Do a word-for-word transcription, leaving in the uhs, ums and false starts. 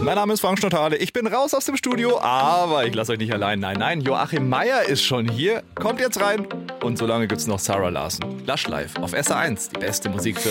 Mein Name ist Frank Schnottale. Ich bin raus aus dem Studio, aber ich lasse euch nicht allein. Nein, nein, Joachim Meier ist schon hier. Kommt jetzt rein. Und solange gibt's noch Sarah Larsen. Lush Life auf S R eins, die beste Musik für